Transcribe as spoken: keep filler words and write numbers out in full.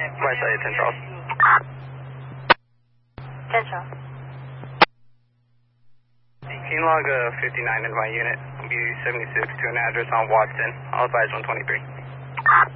Right side, ten Charles. ten Charles. Can you log a fifty-nine in my unit? I'll be seventy-six to an address on Watson. I'll advise one twenty-three.